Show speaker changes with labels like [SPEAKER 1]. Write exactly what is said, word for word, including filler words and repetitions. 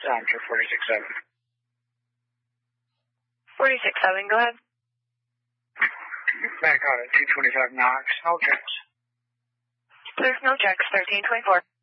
[SPEAKER 1] Diameter forty-six seven.
[SPEAKER 2] forty-six seven, go ahead.
[SPEAKER 1] Back out at two twenty-five Knox. No checks.
[SPEAKER 2] There's no checks, thirteen twenty-four.